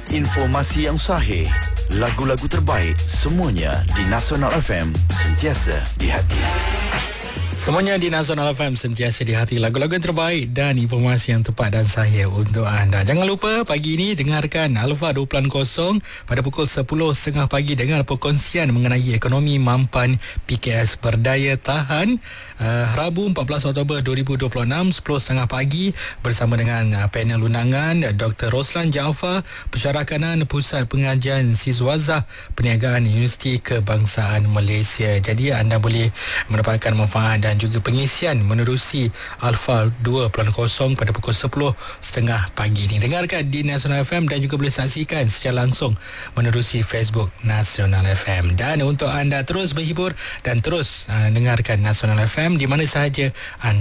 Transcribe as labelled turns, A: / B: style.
A: Informasi yang sahih, lagu-lagu terbaik, semuanya di Nasional FM, sentiasa di hati.
B: Semuanya di Nasional FM, sentiasa di hati. Lagu-lagu yang terbaik dan informasi yang tepat dan sahih untuk anda. Jangan lupa pagi ini dengarkan Alfa 2.0 pada pukul 10.30 pagi dengan perkongsian mengenai ekonomi mampan PKS berdaya tahan. Rabu 14 Oktober 2026 10.30 pagi bersama dengan panel undangan Dr. Roslan Jaafar, Pensyarah Kanan Pusat Pengajian Sizwazah Perniagaan Universiti Kebangsaan Malaysia. Jadi anda boleh mendapatkan manfaat dan juga pengisian menerusi Alfa 2.0 pada pukul 10.30 pagi ini. Dengarkan di Nasional FM dan juga boleh saksikan secara langsung menerusi Facebook Nasional FM. Dan untuk anda terus berhibur dan terus dengarkan Nasional FM di mana sahaja anda